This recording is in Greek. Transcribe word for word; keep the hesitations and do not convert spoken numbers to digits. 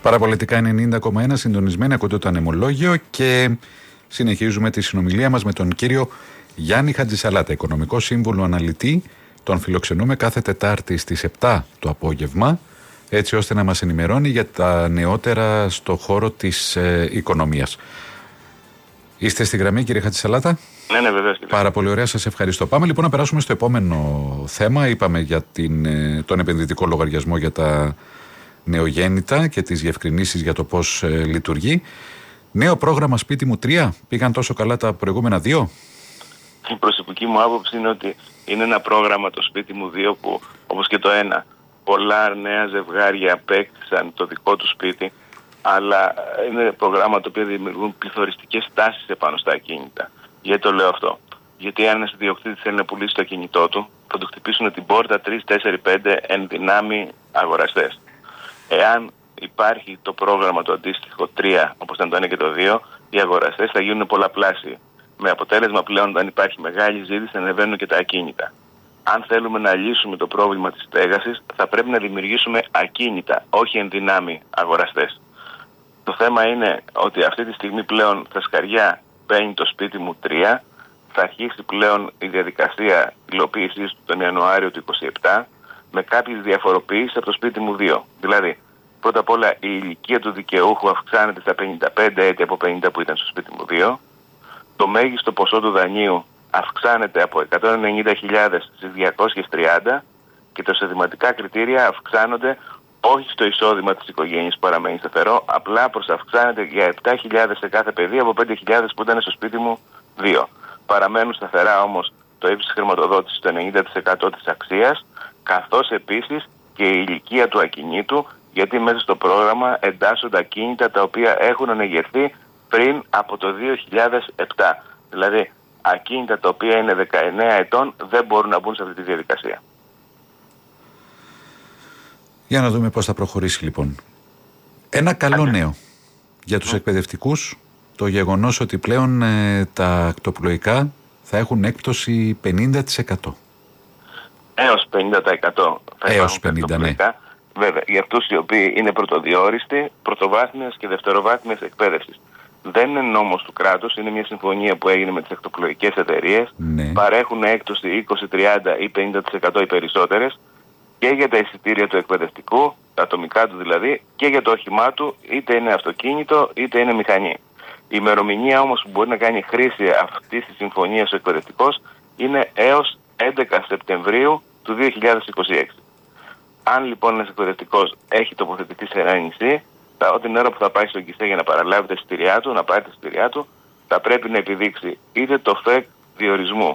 Παραπολιτικά ενενήντα κόμμα ένα, συντονισμένοι, ακούτε το Ανεμολόγιο και συνεχίζουμε τη συνομιλία μας με τον κύριο Γιάννη Χατζησαλάτα, οικονομικό σύμβουλο αναλυτή. Τον φιλοξενούμε κάθε Τετάρτη στις επτά το απόγευμα, έτσι ώστε να μας ενημερώνει για τα νεότερα στο χώρο της ε, οικονομίας. Είστε στη γραμμή, κύριε Χατζησαλάτα? Ναι, ναι, βεβαίως. Πάρα πολύ ωραία, σας ευχαριστώ. Πάμε λοιπόν να περάσουμε στο επόμενο θέμα. Είπαμε για την, τον επενδυτικό λογαριασμό για τα νεογέννητα και τις διευκρινήσεις για το πώς ε, λειτουργεί. Νέο πρόγραμμα Σπίτι μου τρία. Πήγαν τόσο καλά τα προηγούμενα δύο? Η προσωπική μου άποψη είναι ότι είναι ένα πρόγραμμα το Σπίτι μου δύο που, όπως και το ένα, πολλά νέα ζευγάρια απέκτησαν το δικό του σπίτι, αλλά είναι προγράμματα που δημιουργούν πληθωριστικές τάσεις επάνω στα ακίνητα. Γιατί το λέω αυτό? Γιατί αν ένας ιδιοκτήτης θέλει να πουλήσει το ακίνητό του, θα του χτυπήσουν την πόρτα τρία, τέσσερα, πέντε εν δυνάμει αγοραστές. Εάν υπάρχει το πρόγραμμα το αντίστοιχο τρία, όπως ήταν το ένα και το δύο, οι αγοραστές θα γίνουν πολλαπλάσιοι. Με αποτέλεσμα πλέον, αν υπάρχει μεγάλη ζήτηση, ανεβαίνουν και τα ακίνητα. Αν θέλουμε να λύσουμε το πρόβλημα της στέγασης, θα πρέπει να δημιουργήσουμε ακίνητα, όχι εν δυνάμει αγοραστές. Το θέμα είναι ότι αυτή τη στιγμή πλέον στα σκαριά μπαίνει το Σπίτι μου τρία, θα αρχίσει πλέον η διαδικασία υλοποίησης του τον Ιανουάριο του είκοσι επτά, με κάποιες διαφοροποιήσεις από το Σπίτι μου δύο. Δηλαδή, πρώτα απ' όλα η ηλικία του δικαιούχου αυξάνεται στα πενήντα πέντε έτη από πενήντα που ήταν στο Σπίτι μου δύο. Το μέγιστο ποσό του δανείου αυξάνεται από εκατόν ενενήντα χιλιάδες στις διακόσιες τριάντα και τα εισοδηματικά κριτήρια αυξάνονται όχι στο εισόδημα της οικογένειας που παραμένει σταθερό, απλά προσαυξάνεται για επτά χιλιάδες σε κάθε παιδί από πέντε χιλιάδες που ήταν στο Σπίτι μου δύο. Παραμένουν σταθερά όμως το ύψος της χρηματοδότησης στο ενενήντα τοις εκατό της αξίας, καθώς επίσης και η ηλικία του ακινήτου, γιατί μέσα στο πρόγραμμα εντάσσονται ακίνητα τα οποία έχουν ανεγερθεί πριν από το δύο χιλιάδες επτά. Δηλαδή, ακίνητα τα οποία είναι δεκαεννέα ετών δεν μπορούν να μπουν σε αυτή τη διαδικασία. Για να δούμε πώς θα προχωρήσει λοιπόν. Ένα καλό Άνε. νέο για τους mm. εκπαιδευτικούς, το γεγονός ότι πλέον ε, τα ακτοπλοϊκά θα έχουν έκπτωση πενήντα τοις εκατό. Έως πενήντα τοις εκατό θα Έως πενήντα, ναι. Βέβαια, για αυτούς οι οποίοι είναι πρωτοδιόριστοι, πρωτοβάθμιας και δευτεροβάθμιας εκπαίδευσης. Δεν είναι νόμος του κράτους, είναι μια συμφωνία που έγινε με τις ακτοπλοϊκές εταιρείες. Ναι. Παρέχουν έκπτωση είκοσι, τριάντα ή πενήντα τοις εκατό οι περισσότερες και για τα εισιτήρια του εκπαιδευτικού, τα ατομικά του δηλαδή, και για το όχημά του, είτε είναι αυτοκίνητο είτε είναι μηχανή. Η ημερομηνία όμως που μπορεί να κάνει χρήση αυτής της συμφωνίας ο εκπαιδευτικός είναι έως έντεκα Σεπτεμβρίου του δύο χιλιάδες είκοσι έξι. Αν λοιπόν ένας εκπαιδευτικός έχει τοποθετηθεί σε ένα νησί, ότι την ώρα που θα πάει στον ΚΙΣΕ για να παραλάβει τα εισιτήριά του, να πάρει τα εισιτήριά του, θα πρέπει να επιδείξει είτε το ΦΕΚ διορισμού